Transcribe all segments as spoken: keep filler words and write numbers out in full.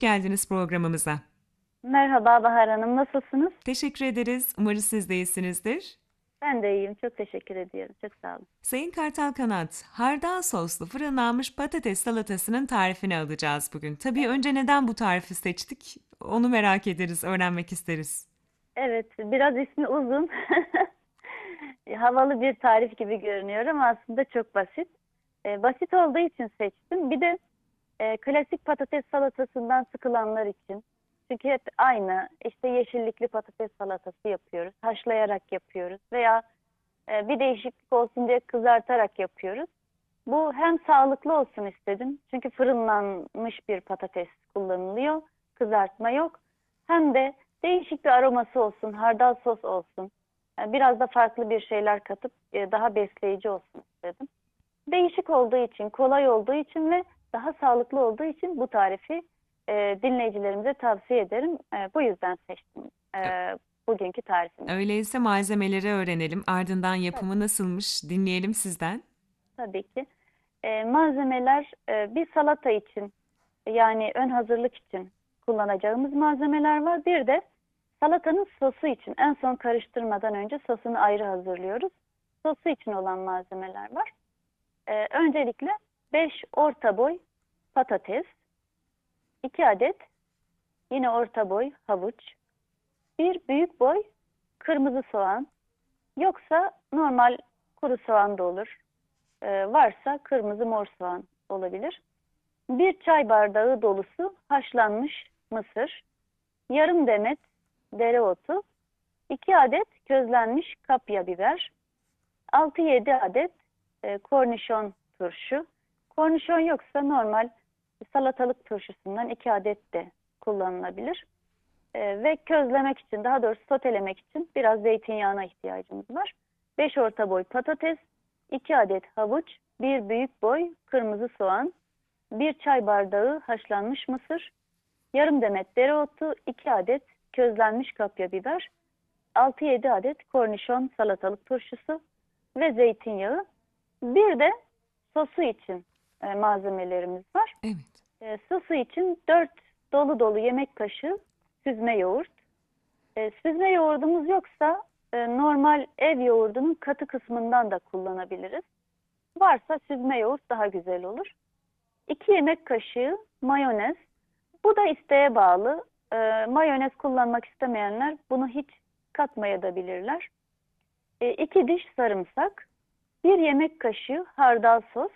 Geldiniz programımıza. Merhaba Bahar Hanım, nasılsınız? Teşekkür ederiz. Umarız siz de iyisinizdir. Ben de iyiyim, çok teşekkür ediyorum. Çok sağ olun. Sayın Kartal Kanat, hardal soslu fırınlanmış patates salatasının tarifini alacağız bugün. Tabii Evet, önce neden bu tarifi seçtik? Onu merak ederiz, öğrenmek isteriz. evet, biraz ismi uzun. Havalı bir tarif gibi görünüyor ama aslında çok basit. Ee, basit olduğu için seçtim. Bir de e, klasik patates salatasından sıkılanlar için. Çünkü hep aynı, işte yeşillikli patates salatası yapıyoruz. Haşlayarak yapıyoruz veya e, bir değişiklik olsun diye kızartarak yapıyoruz. Bu hem sağlıklı olsun istedim. Çünkü fırınlanmış bir patates kullanılıyor. Kızartma yok. Hem de değişik bir aroması olsun, hardal sos olsun. Yani biraz da farklı bir şeyler katıp e, daha besleyici olsun istedim. Değişik olduğu için, kolay olduğu için ve daha sağlıklı olduğu için bu tarifi e, dinleyicilerimize tavsiye ederim. E, bu yüzden seçtim e, Ö- bugünkü tarifimizi. Öyleyse malzemeleri öğrenelim. Ardından Tabii, yapımı nasılmış dinleyelim sizden. tabii ki. E, malzemeler e, bir salata için, yani ön hazırlık için kullanacağımız malzemeler var. Bir de salatanın sosu için en son karıştırmadan önce sosunu ayrı hazırlıyoruz. Sosu için olan malzemeler var. Ee, öncelikle beş orta boy patates, iki adet yine orta boy havuç, bir büyük boy kırmızı soğan, yoksa normal kuru soğan da olur. Ee, varsa kırmızı mor soğan olabilir. Bir çay bardağı dolusu haşlanmış mısır, yarım demet dereotu, iki adet közlenmiş kapya biber, altı yedi adet e, kornişon turşu. Kornişon yoksa normal salatalık turşusundan iki adet de kullanılabilir. E, ve közlemek için, daha doğrusu sotelemek için biraz zeytinyağına ihtiyacımız var. beş orta boy patates, iki adet havuç, bir büyük boy kırmızı soğan, bir çay bardağı haşlanmış mısır, yarım demet dereotu, iki adet közlenmiş kapya biber, altı yedi adet kornişon salatalık turşusu ve zeytinyağı. Bir de sosu için e, malzemelerimiz var. Evet. E, sosu için dört dolu dolu yemek kaşığı süzme yoğurt. E, süzme yoğurdumuz yoksa e, normal ev yoğurdunun katı kısmından da kullanabiliriz. Varsa süzme yoğurt daha güzel olur. iki yemek kaşığı mayonez. Bu da isteğe bağlı. E, mayonez kullanmak istemeyenler bunu hiç katmayabilirler. E, iki diş sarımsak, bir yemek kaşığı hardal sos,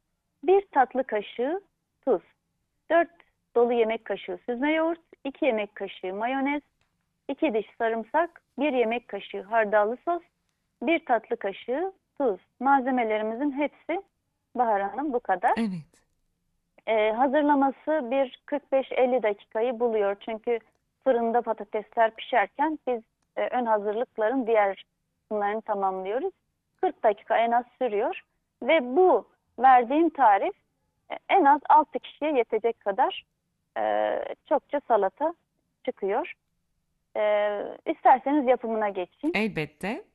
bir tatlı kaşığı tuz, dört dolu yemek kaşığı süzme yoğurt, iki yemek kaşığı mayonez, iki diş sarımsak, bir yemek kaşığı hardallı sos, bir tatlı kaşığı tuz. Malzemelerimizin hepsi Bahar Hanım bu kadar. Evet. Ee, hazırlaması bir kırk beş elli dakikayı buluyor. Çünkü fırında patatesler pişerken biz e, ön hazırlıkların diğer kısımlarını tamamlıyoruz. kırk dakika en az sürüyor. Ve bu verdiğim tarif e, en az altı kişiye yetecek kadar e, çokça salata çıkıyor. E, isterseniz yapımına geçeyim. Elbette.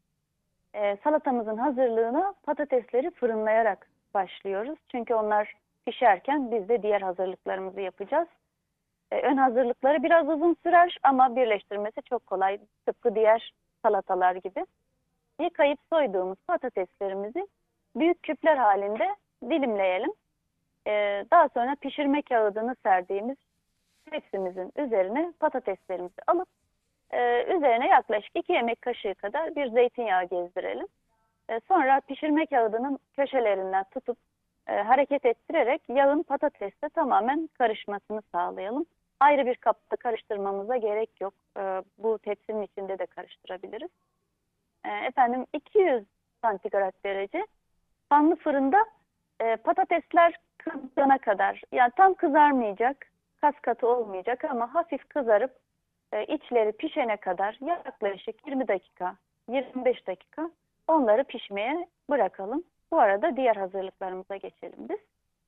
E, salatamızın hazırlığına patatesleri fırınlayarak başlıyoruz. Çünkü onlar pişerken biz de diğer hazırlıklarımızı yapacağız. E, ön hazırlıkları biraz uzun sürer ama birleştirmesi çok kolay. Tıpkı diğer salatalar gibi. Yıkayıp soyduğumuz patateslerimizi büyük küpler halinde dilimleyelim. E, daha sonra pişirme kağıdını serdiğimiz tepsimizin üzerine patateslerimizi alıp e, üzerine yaklaşık iki yemek kaşığı kadar bir zeytinyağı gezdirelim. E, sonra pişirme kağıdının köşelerinden tutup e, hareket ettirerek yağın patateste tamamen karışmasını sağlayalım. Ayrı bir kapta karıştırmamıza gerek yok. E, bu tepsinin içinde de karıştırabiliriz. E, efendim iki yüz santigrat derece fanlı fırında e, patatesler kızana kadar, yani tam kızarmayacak, kas katı olmayacak ama hafif kızarıp e, içleri pişene kadar yaklaşık yirmi dakika, yirmi beş dakika onları pişmeye bırakalım. Bu arada diğer hazırlıklarımıza geçelim biz.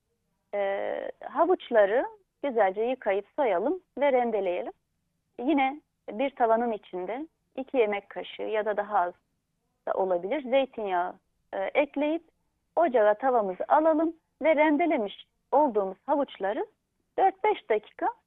E, havuçları güzelce yıkayıp soyalım ve rendeleyelim. Yine bir tavanın içinde iki yemek kaşığı ya da daha az da olabilir zeytinyağı e, ekleyip ocağa tavamızı alalım ve rendelemiş olduğumuz havuçları dört beş dakika